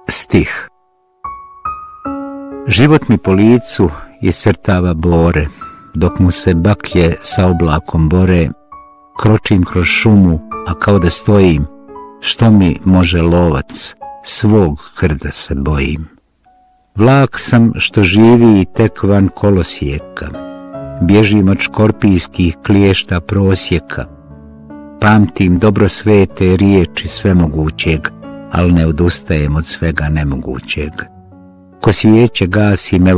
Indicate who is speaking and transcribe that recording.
Speaker 1: Stih. Život mi po licu iscrtava bore, dok mu se baklje sa oblakom bore, kročim kroz šumu, a kao da stojim, što mi može lovac, svog krda se bojim. Vlak sam što živi tek van kolosijeka, bježim od škorpijskih kliješta prosjeka, pamtim dobro svete riječi svemogućeg, al ne odustajem od svega nemogućeg. Ko svijeće gasim